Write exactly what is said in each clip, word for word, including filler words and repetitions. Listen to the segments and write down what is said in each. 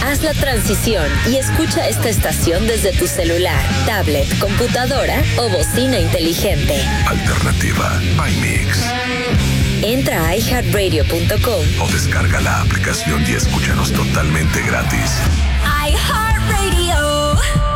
Haz la transición y escucha esta estación desde tu celular, tablet, computadora o bocina inteligente. Alternativa by Mix. Entra a i heart radio punto com o descarga la aplicación y escúchanos totalmente gratis. iHeartRadio.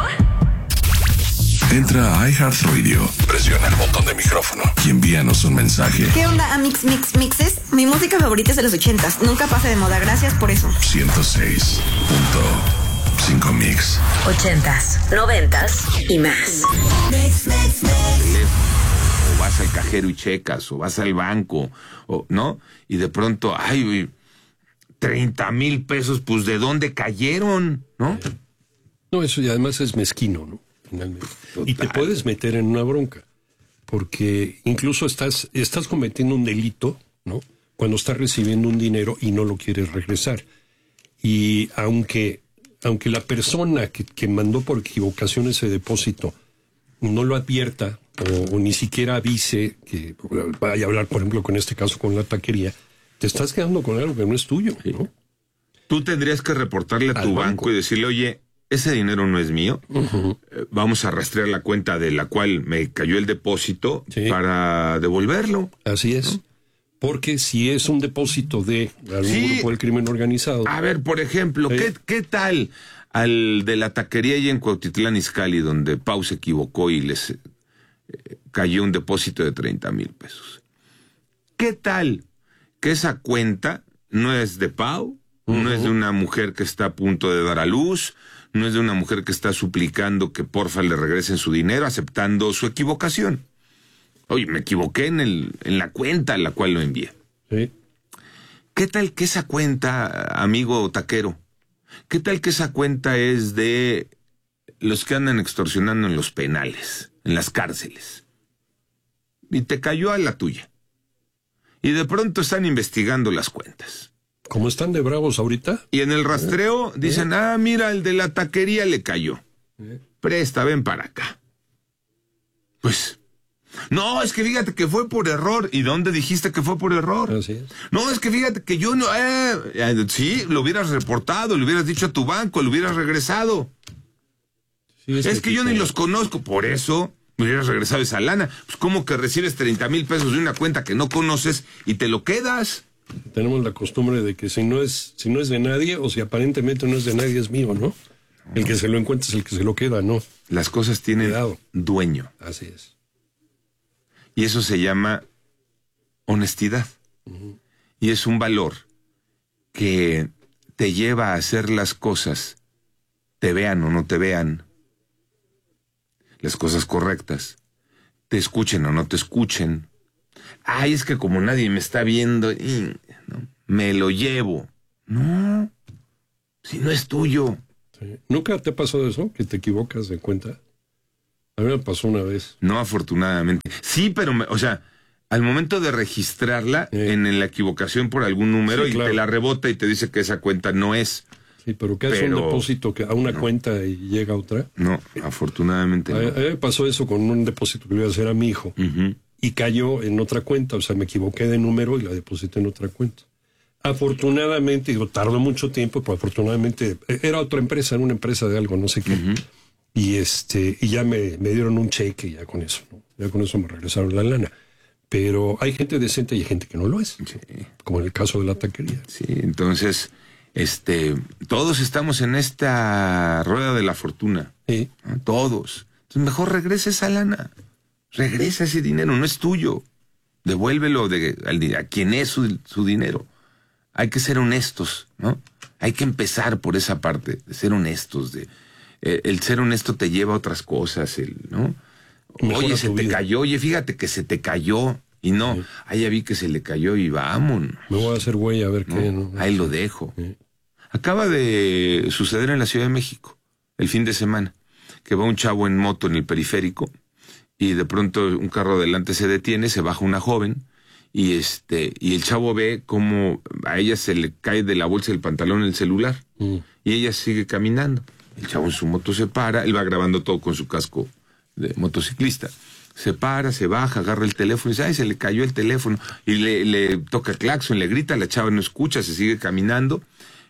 Entra a iHeartRadio, presiona el botón de micrófono y envíanos un mensaje. ¿Qué onda, Amix Mix Mixes? Mi música favorita es de los ochentas. Nunca pasa de moda. Gracias por eso. ciento seis punto cinco Mix. Ochentas, noventas y más. Mix, mix, mix. O vas al cajero y checas, o vas al banco, o ¿no? Y de pronto, ay, treinta mil pesos, pues ¿de dónde cayeron? ¿No? No, eso y además es mezquino, ¿no? Finalmente. Total. Y te puedes meter en una bronca, porque incluso estás, estás cometiendo un delito, ¿no? Cuando estás recibiendo un dinero y no lo quieres regresar. Y aunque, aunque la persona que, que mandó por equivocación ese depósito no lo advierta o, o ni siquiera avise que vaya a hablar, por ejemplo, con este caso con la taquería, te estás quedando con algo que no es tuyo, ¿no? Tú tendrías que reportarle a tu banco. banco y decirle, oye, ese dinero no es mío, uh-huh. eh, vamos a rastrear la cuenta de la cual me cayó el depósito sí. para devolverlo. Así es. ¿No? Porque si es un depósito de algún sí. grupo del crimen organizado. A ver, por ejemplo, sí. ¿qué, ¿qué tal al de la taquería allá en Cuautitlán Izcalli, donde Pau se equivocó y les eh, cayó un depósito de treinta mil pesos? ¿Qué tal que esa cuenta no es de Pau, uh-huh. no es de una mujer que está a punto de dar a luz, no es de una mujer que está suplicando que porfa le regresen su dinero, aceptando su equivocación? Oye, me equivoqué en el en la cuenta a la cual lo envié. Sí. ¿Qué tal que esa cuenta, amigo taquero, qué tal que esa cuenta es de los que andan extorsionando en los penales, en las cárceles? Y te cayó a la tuya. Y de pronto están investigando las cuentas. ¿Cómo están de bravos ahorita? Y en el rastreo ¿Eh? dicen, ah, mira, el de la taquería le cayó. ¿Eh? Presta, ven para acá. Pues, no, es que fíjate que fue por error. ¿Y dónde dijiste que fue por error? Así es. No, es que fíjate que yo no... Eh, eh, sí, lo hubieras reportado, le hubieras dicho a tu banco, lo hubieras regresado. Sí, es, es que, que yo ni los conozco, por eso me hubieras regresado esa lana. Pues, ¿cómo que recibes treinta mil pesos de una cuenta que no conoces y te lo quedas? Tenemos la costumbre de que si no es si no es de nadie, o si aparentemente no es de nadie, es mío, ¿no? El que se lo encuentra es el que se lo queda, ¿no? Las cosas tienen Cuidado. dueño. Así es. Y eso se llama honestidad. Uh-huh. Y es un valor que te lleva a hacer las cosas, te vean o no te vean, las cosas correctas, te escuchen o no te escuchen. Ay, es que como nadie me está viendo, ¿no? me lo llevo. No, si no es tuyo. Sí. ¿Nunca te ha pasado eso, que te equivocas de cuenta? A mí me pasó una vez. No, afortunadamente. Sí, pero, me, o sea, al momento de registrarla sí. en, en la equivocación por algún número sí, y claro. te la rebota y te dice que esa cuenta no es. Sí, pero ¿qué hace un depósito que a una no. cuenta y llega a otra? No, afortunadamente a, no. A mí me pasó eso con un depósito que le iba a hacer a mi hijo. Uh-huh. Y cayó en otra cuenta, o sea, me equivoqué de número y la deposité en otra cuenta. Afortunadamente, digo, tardó mucho tiempo, pero afortunadamente era otra empresa, era una empresa de algo, no sé qué. Uh-huh. Y este y ya me, me dieron un cheque ya con eso, ¿no? Ya con eso me regresaron la lana. Pero hay gente decente y hay gente que no lo es, sí. como en el caso de la taquería. Sí, entonces, este, todos estamos en esta rueda de la fortuna. Sí. ¿No? Todos. Entonces, mejor regresa esa lana. Regresa ese dinero, no es tuyo. Devuélvelo de, a, a quien es su, su dinero. Hay que ser honestos, ¿no? Hay que empezar por esa parte, de ser honestos. De, eh, el ser honesto te lleva a otras cosas, el, ¿no? Mejora oye, se te vida. cayó, oye, fíjate que se te cayó. Y no, sí. ah, ya vi que se le cayó y vámonos. Me voy a hacer güey a ver ¿no? qué. ¿no? Ahí lo dejo. Sí. Acaba de suceder en la Ciudad de México, el fin de semana, que va un chavo en moto en el periférico y de pronto un carro adelante se detiene, se baja una joven y este y el chavo ve cómo a ella se le cae de la bolsa del pantalón el celular mm. y ella sigue caminando. El chavo en su moto se para, él va grabando todo con su casco de motociclista. Se para, se baja, agarra el teléfono y dice, ay, se le cayó el teléfono. Y le, le toca claxon, le grita, la chava no escucha, se sigue caminando.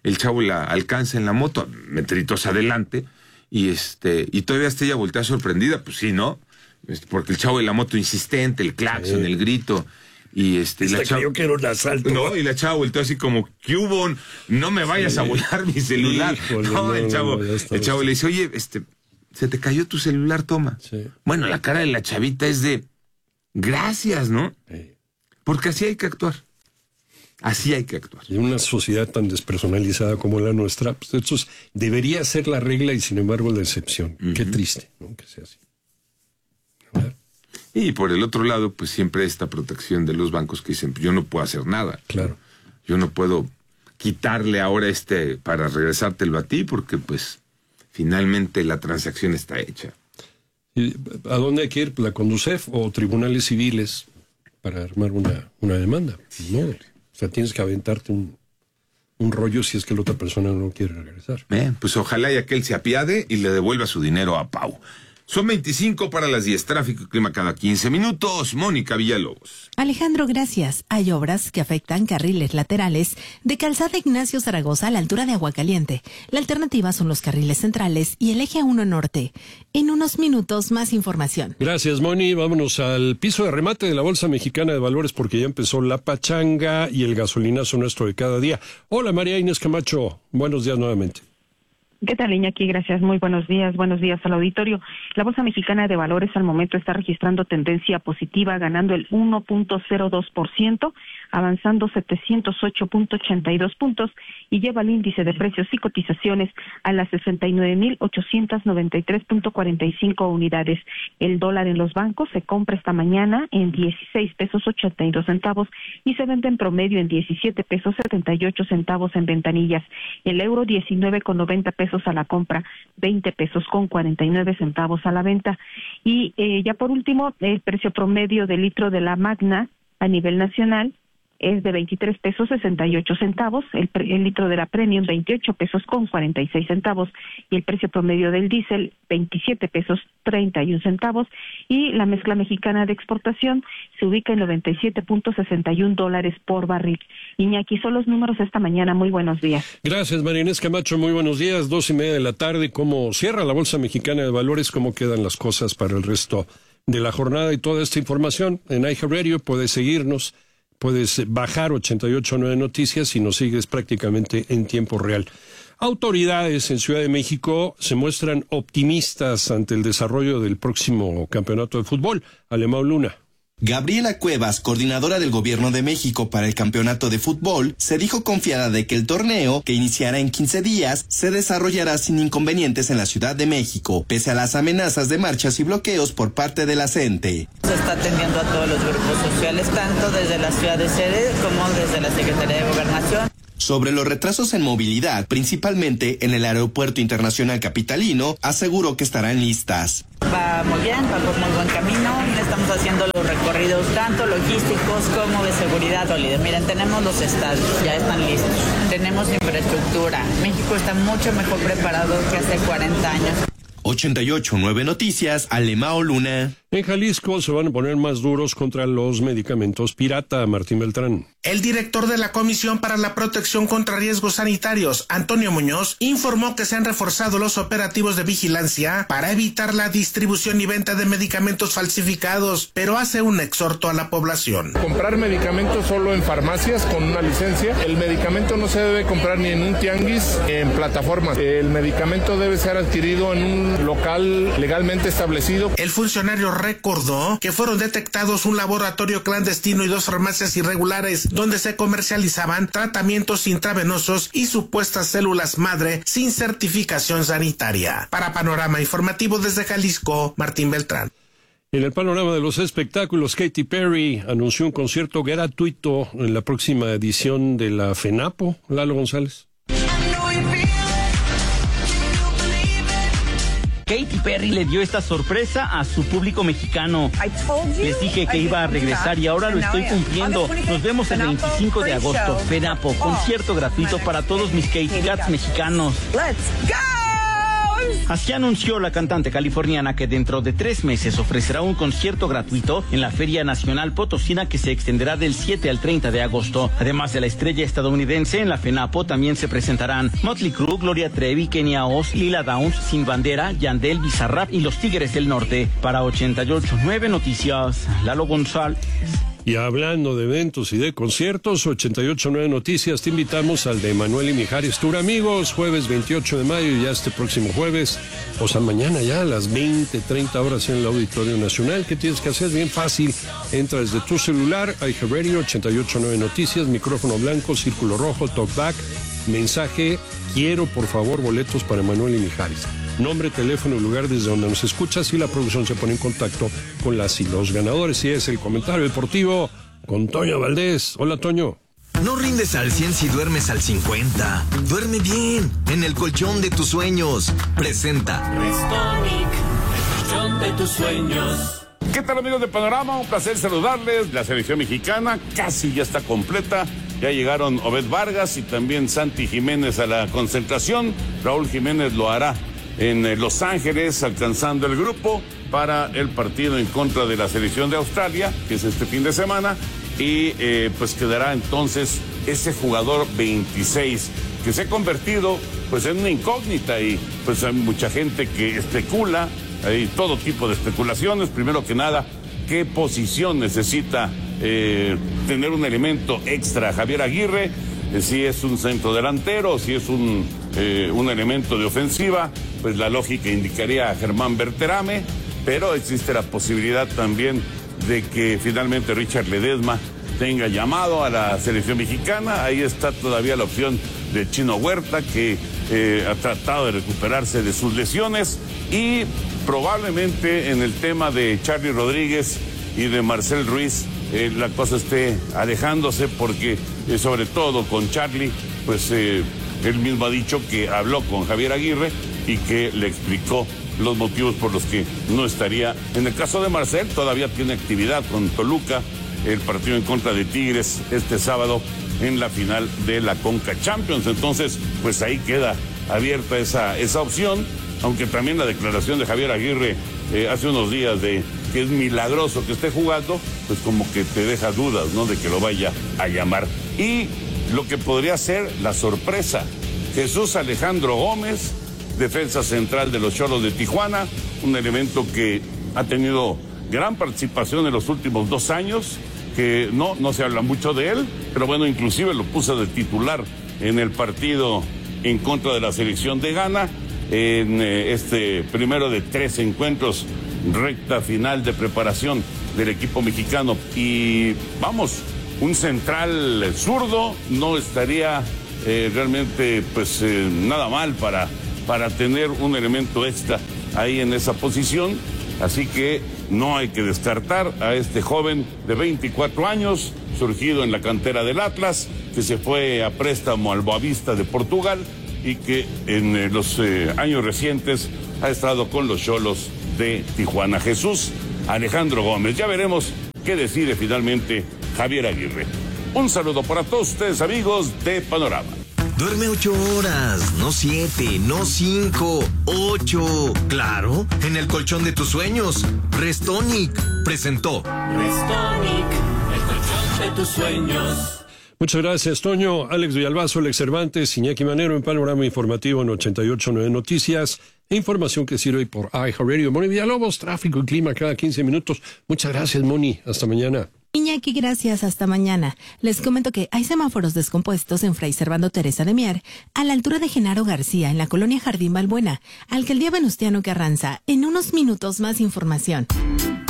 el chavo la alcanza en la moto, metritos adelante, y este y todavía hasta ella voltea sorprendida, pues sí, ¿no? Este, porque el chavo de la moto insistente, el claxon, sí. el grito, y este... La chava, creo que era un asalto. No, y la chava volteó así como, ¿qué hubo? No me vayas sí. a volar mi celular. Híjole, no, no, el chavo, no, el chavo le dice, oye, este, se te cayó tu celular, toma. Sí. Bueno, la cara de la chavita es de, gracias, ¿no? Sí. Porque así hay que actuar. Así hay que actuar. En una sociedad tan despersonalizada como la nuestra, pues esto es, debería ser la regla y sin embargo la excepción. Uh-huh. Qué triste, ¿no? Que sea así. ¿Verdad? Y por el otro lado, pues siempre esta protección de los bancos que dicen, yo no puedo hacer nada. Claro. Yo no puedo quitarle ahora este para regresártelo a ti porque pues finalmente la transacción está hecha. ¿Y a dónde hay que ir? ¿La Conducef o tribunales civiles para armar una, una demanda? Sí. No, o sea, tienes que aventarte un, un rollo si es que la otra persona no quiere regresar. Bien, pues ojalá y aquel se apiade y le devuelva su dinero a Pau. Son veinticinco para las diez, tráfico y clima cada quince minutos. Mónica Villalobos. Alejandro, gracias. Hay obras que afectan carriles laterales de Calzada Ignacio Zaragoza a la altura de Aguacaliente. La alternativa son los carriles centrales y el eje uno norte. En unos minutos, más información. Gracias, Moni. Vámonos al piso de remate de la Bolsa Mexicana de Valores porque ya empezó la pachanga y el gasolinazo nuestro de cada día. Hola, María Inés Camacho. Buenos días nuevamente. ¿Qué tal, Iñaki? Gracias. Muy buenos días. Buenos días al auditorio. La Bolsa Mexicana de Valores al momento está registrando tendencia positiva, ganando el uno punto cero dos por ciento, avanzando setecientos ocho punto ochenta y dos puntos y lleva el índice de precios y cotizaciones a las sesenta y nueve mil ochocientos noventa y tres punto cuarenta y cinco unidades. El dólar en los bancos se compra esta mañana en dieciséis pesos ochenta y dos centavos y se vende en promedio en diecisiete pesos setenta y ocho centavos en ventanillas. El euro diecinueve con noventa pesos a la compra, veinte pesos con cuarenta y nueve centavos a la venta. Y eh, ya por último, el precio promedio del litro de la Magna a nivel nacional es de veintitrés pesos sesenta y ocho centavos, el, el litro de la Premium veintiocho pesos con cuarenta y seis centavos y el precio promedio del diésel veintisiete pesos treinta y un centavos y la mezcla mexicana de exportación se ubica en noventa y siete punto sesenta y un dólares por barril. Iñaki, son los números esta mañana. Muy buenos días. Gracias, María Inés Camacho. Muy buenos días. Dos y media de la tarde. ¿Cómo cierra la Bolsa Mexicana de Valores? ¿Cómo quedan las cosas para el resto de la jornada? Y toda esta información en iHeartRadio. Puedes seguirnos. Puedes bajar ochenta y ocho punto nueve Noticias y nos sigues prácticamente en tiempo real. Autoridades en Ciudad de México se muestran optimistas ante el desarrollo del próximo campeonato de fútbol. Alemão Luna. Gabriela Cuevas, coordinadora del Gobierno de México para el Campeonato de Fútbol, se dijo confiada de que el torneo, que iniciará en quince días, se desarrollará sin inconvenientes en la Ciudad de México, pese a las amenazas de marchas y bloqueos por parte de la CENTE. Se está atendiendo a todos los grupos sociales, tanto desde la ciudad de sede como desde la Secretaría de Gobernación. Sobre los retrasos en movilidad, principalmente en el Aeropuerto Internacional Capitalino, aseguró que estarán listas. Va muy bien, va por muy buen camino. Estamos haciendo los recorridos tanto logísticos como de seguridad sólida. Miren, tenemos los estadios, ya están listos. Tenemos infraestructura. México está mucho mejor preparado que hace cuarenta años. ochenta y ocho punto nueve Noticias, Alemão Luna. En Jalisco se van a poner más duros contra los medicamentos pirata. Martín Beltrán. El director de la Comisión para la Protección contra Riesgos Sanitarios, Antonio Muñoz, informó que se han reforzado los operativos de vigilancia para evitar la distribución y venta de medicamentos falsificados, pero hace un exhorto a la población. Comprar medicamentos solo en farmacias con una licencia. El medicamento no se debe comprar ni en un tianguis, en plataformas. El medicamento debe ser adquirido en un local legalmente establecido. El funcionario recordó que fueron detectados un laboratorio clandestino y dos farmacias irregulares donde se comercializaban tratamientos intravenosos y supuestas células madre sin certificación sanitaria. Para Panorama Informativo desde Jalisco, Martín Beltrán. En el panorama de los espectáculos, Katy Perry anunció un concierto gratuito en la próxima edición de la FENAPO. Lalo González. Katy Perry le dio esta sorpresa a su público mexicano. Les dije que iba a regresar y ahora lo estoy cumpliendo. Nos vemos el veinticinco de agosto. FENAPO, concierto gratuito para todos mis Katy Cats mexicanos. Let's go! Así anunció la cantante californiana que dentro de tres meses ofrecerá un concierto gratuito en la Feria Nacional Potosina que se extenderá del siete al treinta de agosto. Además de la estrella estadounidense, en la FENAPO también se presentarán Motley Crue, Gloria Trevi, Kenia Oz, Lila Downs, Sin Bandera, Yandel, Bizarrap y los Tigres del Norte. Para ochenta y ocho punto nueve Noticias, Lalo González. Y hablando de eventos y de conciertos, ochenta y ocho punto nueve Noticias, te invitamos al de Manuel y Mijares Tour, amigos, jueves veintiocho de mayo, y ya este próximo jueves, o sea, mañana ya a las veinte, treinta horas en el Auditorio Nacional. ¿Qué tienes que hacer? Bien fácil, entra desde tu celular, iHeartRadio, ochenta y ocho punto nueve Noticias, micrófono blanco, círculo rojo, talkback, mensaje, quiero por favor boletos para Manuel y Mijares. Nombre, teléfono y lugar desde donde nos escuchas y la producción se pone en contacto con las y los ganadores. Y es el comentario deportivo con Toño Valdés. Hola, Toño. No rindes al cien si duermes al cincuenta. Duerme bien en el colchón de tus sueños. Presenta Restonic, el colchón de tus sueños. ¿Qué tal, amigos de Panorama? Un placer saludarles. La selección mexicana casi ya está completa. Ya llegaron Obed Vargas y también Santi Jiménez a la concentración. Raúl Jiménez lo hará en Los Ángeles, alcanzando el grupo para el partido en contra de la selección de Australia, que es este fin de semana, y eh, pues quedará entonces ese jugador veintiséis, que se ha convertido pues en una incógnita, y pues hay mucha gente que especula, hay todo tipo de especulaciones. Primero que nada, ¿qué posición necesita eh, tener un elemento extra Javier Aguirre? Eh, si es un centro delantero, si es un, eh, un elemento de ofensiva, pues la lógica indicaría a Germán Berterame, pero existe la posibilidad también de que finalmente Richard Ledesma tenga llamado a la selección mexicana. Ahí está todavía la opción de Chino Huerta, que eh, ha tratado de recuperarse de sus lesiones, y probablemente en el tema de Charly Rodríguez y de Marcel Ruiz eh, la cosa esté alejándose, porque eh, sobre todo con Charly, pues eh, él mismo ha dicho que habló con Javier Aguirre y que le explicó los motivos por los que no estaría. En el caso de Marcel, todavía tiene actividad con Toluca, el partido en contra de Tigres este sábado en la final de la Conca Champions. Entonces, pues ahí queda abierta esa, esa opción, aunque también la declaración de Javier Aguirre eh, hace unos días de que es milagroso que esté jugando, pues como que te deja dudas, ¿no?, de que lo vaya a llamar. Y lo que podría ser la sorpresa, Jesús Alejandro Gómez, defensa central de los Xolos de Tijuana, un elemento que ha tenido gran participación en los últimos dos años, que no, no se habla mucho de él, pero bueno, inclusive lo puso de titular en el partido en contra de la selección de Ghana, en eh, este primero de tres encuentros, recta final de preparación del equipo mexicano. Y vamos, un central zurdo no estaría eh, realmente pues eh, nada mal para, para tener un elemento extra ahí en esa posición, así que no hay que descartar a este joven de veinticuatro años, surgido en la cantera del Atlas, que se fue a préstamo al Boavista de Portugal y que en eh, los eh, años recientes ha estado con los Xolos de Tijuana. Jesús Alejandro Gómez. Ya veremos qué decide finalmente Javier Aguirre. Un saludo para todos ustedes, amigos de Panorama. Duerme ocho horas, no siete, no cinco, ocho. Claro, en el colchón de tus sueños. Restonic presentó. Restonic, el colchón de tus sueños. Muchas gracias, Toño. Alex Villalbazo, Alex Cervantes, Iñaki Manero en Panorama Informativo en ochenta y ocho punto nueve Noticias. Información que sirve por iHeartRadio. Moni Villalobos, tráfico y clima cada quince minutos. Muchas gracias, Moni. Hasta mañana. Iñaki, gracias. Hasta mañana. Les comento que hay semáforos descompuestos en Fray Servando Teresa de Mier, a la altura de Genaro García, en la colonia Jardín Balbuena, Alcaldía Venustiano Carranza. En unos minutos más información.